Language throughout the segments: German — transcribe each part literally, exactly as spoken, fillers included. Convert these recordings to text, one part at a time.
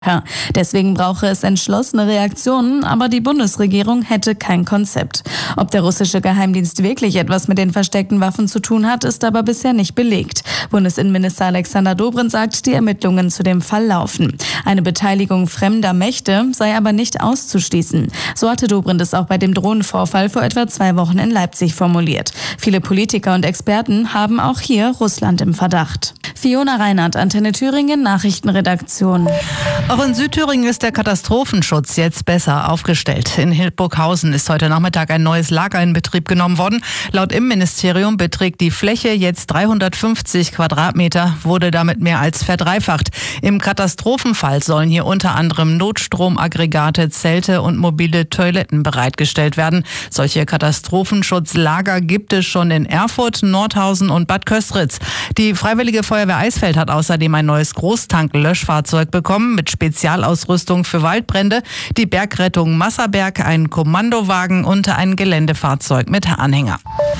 Ja, deswegen brauche es entschlossene Reaktionen, aber die Bundesregierung hätte kein Konzept. Ob der russische Geheimdienst wirklich etwas mit den versteckten Waffen zu tun hat, ist aber bisher nicht belegt. Bundesinnenminister Alexander Dobrindt sagt, die Ermittlungen zu dem Fall laufen. Eine Beteiligung fremder Mächte sei aber nicht auszuschließen. So hatte Dobrindt es auch bei dem Drohnenvorfall vor etwa zwei Wochen in Leipzig formuliert. Viele Politiker und Experten haben auch hier Russland im Verdacht. Fiona Reinhardt, Antenne Thüringen, Nachrichtenredaktion. Auch in Südthüringen ist der Katastrophenschutz jetzt besser aufgestellt. In Hildburghausen ist heute Nachmittag ein neues Lager in Betrieb genommen worden. Laut Innenministerium beträgt die Fläche jetzt dreihundertfünfzig Quadratmeter, wurde damit mehr als verdreifacht. Im Katastrophenfall sollen hier unter anderem Notstromaggregate, Zelte und mobile Toiletten bereitgestellt werden. Solche Katastrophenschutzlager gibt es schon in Erfurt, Nordhausen und Bad Köstritz. Die Freiwillige Feuerwehr Eisfeld hat außerdem ein neues Großtank-Löschfahrzeug bekommen mit Spezialausrüstung für Waldbrände, die Bergrettung Masserberg, ein Kommandowagen und ein Geländefahrzeug mit Anhänger.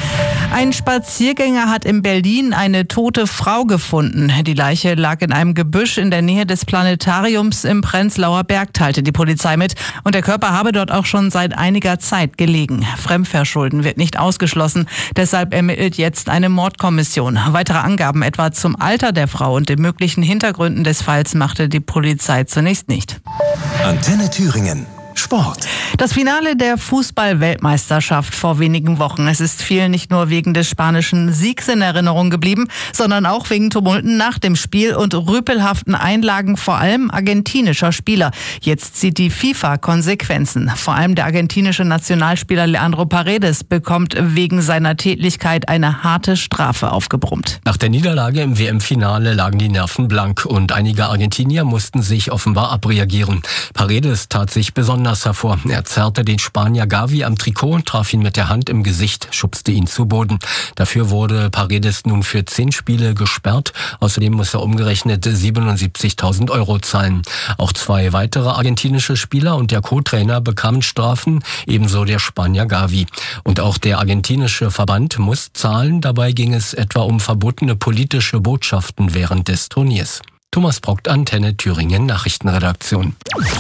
Ein Spaziergänger hat in Berlin eine tote Frau gefunden. Die Leiche lag in einem Gebüsch in der Nähe des Planetariums im Prenzlauer Berg, teilte die Polizei mit. Und der Körper habe dort auch schon seit einiger Zeit gelegen. Fremdverschulden wird nicht ausgeschlossen. Deshalb ermittelt jetzt eine Mordkommission. Weitere Angaben etwa zum Alter der Frau und den möglichen Hintergründen des Falls machte die Polizei zunächst nicht. Antenne Thüringen. Sport. Das Finale der Fußball-Weltmeisterschaft vor wenigen Wochen. Es ist vielen nicht nur wegen des spanischen Siegs in Erinnerung geblieben, sondern auch wegen Tumulten nach dem Spiel und rüpelhaften Einlagen vor allem argentinischer Spieler. Jetzt zieht die FIFA Konsequenzen. Vor allem der argentinische Nationalspieler Leandro Paredes bekommt wegen seiner Tätlichkeit eine harte Strafe aufgebrummt. Nach der Niederlage im W M-Finale lagen die Nerven blank und einige Argentinier mussten sich offenbar abreagieren. Paredes tat sich besonders hervor. Er zerrte den Spanier Gavi am Trikot und traf ihn mit der Hand im Gesicht, schubste ihn zu Boden. Dafür wurde Paredes nun für zehn Spiele gesperrt. Außerdem muss er umgerechnet siebenundsiebzigtausend Euro zahlen. Auch zwei weitere argentinische Spieler und der Co-Trainer bekamen Strafen, ebenso der Spanier Gavi. Und auch der argentinische Verband muss zahlen. Dabei ging es etwa um verbotene politische Botschaften während des Turniers. Thomas Brockt, Antenne Thüringen, Nachrichtenredaktion.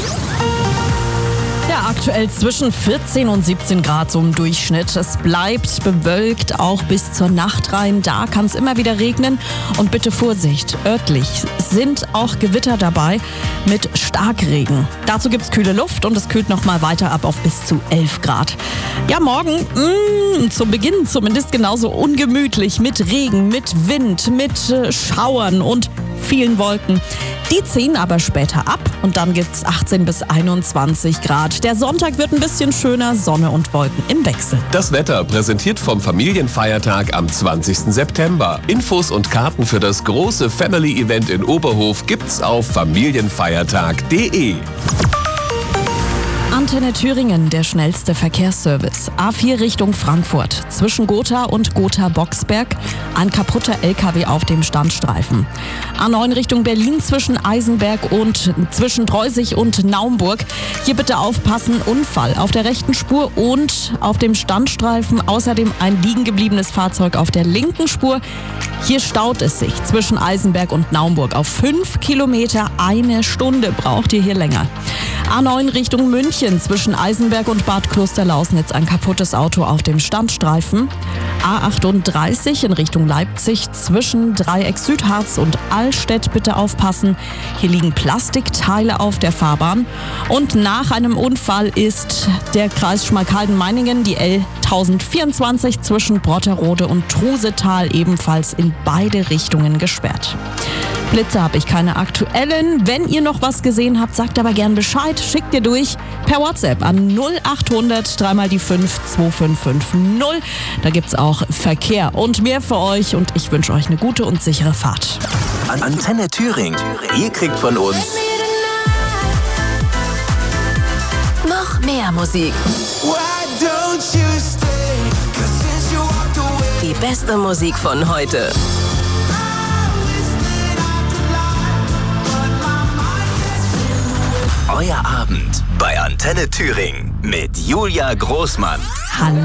Ja, aktuell zwischen vierzehn und siebzehn Grad so im Durchschnitt. Es bleibt bewölkt, auch bis zur Nacht rein. Da kann es immer wieder regnen. Und bitte Vorsicht, örtlich sind auch Gewitter dabei mit Starkregen. Dazu gibt es kühle Luft und es kühlt noch mal weiter ab auf bis zu elf Grad. Ja, morgen mh, zum Beginn zumindest genauso ungemütlich mit Regen, mit Wind, mit äh, Schauern und vielen Wolken. Die ziehen aber später ab und dann gibt's achtzehn bis einundzwanzig Grad. Der Sonntag wird ein bisschen schöner, Sonne und Wolken im Wechsel. Das Wetter präsentiert vom Familienfeiertag am zwanzigsten September. Infos und Karten für das große Family-Event in Oberhof gibt's auf familienfeiertag punkt de. Antenne Thüringen, der schnellste Verkehrsservice. A vier Richtung Frankfurt. Zwischen Gotha und Gotha-Boxberg ein kaputter L K W auf dem Standstreifen. A neun Richtung Berlin zwischen Eisenberg und zwischen Dreusig und Naumburg. Hier bitte aufpassen, Unfall auf der rechten Spur und auf dem Standstreifen. Außerdem ein liegen gebliebenes Fahrzeug auf der linken Spur. Hier staut es sich zwischen Eisenberg und Naumburg auf fünf Kilometer. Eine Stunde braucht ihr hier länger. A neun Richtung München zwischen Eisenberg und Bad Klosterlausnitz ein kaputtes Auto auf dem Standstreifen. A achtunddreißig in Richtung Leipzig zwischen Dreieck Südharz und Allstedt bitte aufpassen. Hier liegen Plastikteile auf der Fahrbahn. Und nach einem Unfall ist der Kreis Schmalkalden-Meiningen, die L tausendvierundzwanzig zwischen Brotterode und Trusetal ebenfalls in beide Richtungen gesperrt. Blitze habe ich keine aktuellen. Wenn ihr noch was gesehen habt, sagt aber gern Bescheid. Schickt ihr durch per WhatsApp an null achthundert dreimal die fünf zwei fünf fünf null. Da gibt's auch Verkehr und mehr für euch und ich wünsche euch eine gute und sichere Fahrt. Antenne Thüringen. Ihr kriegt von uns noch mehr Musik. Die beste Musik von heute. Euer Abend bei Antenne Thüringen mit Julia Großmann. Hallo.